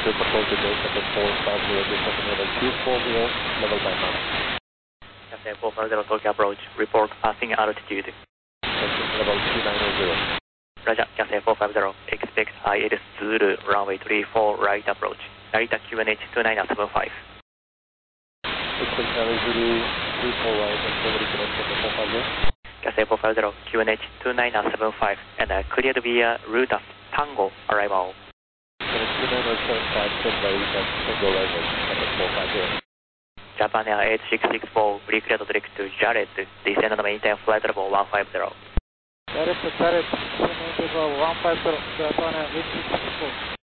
control to Delta 450, descending level 240, level 99. Cathay 450 Tokyo approach, report passing altitude. Descending level 290. Roger, Cathay 450, expect ILS Zulu, runway 34 right approach. Narita QNH 2975. Expect ILS Zulu, 34 right, and forward to Cathay 450. Cathay 450, QNH 2975, and cleared via route of Tango arrival. Tango arrival, Cathay 450. Japan Air 8664, pre-cleared direct to Jared, descend and maintain flight level 150. Jared, descend and maintain 150, Japan Air 8664.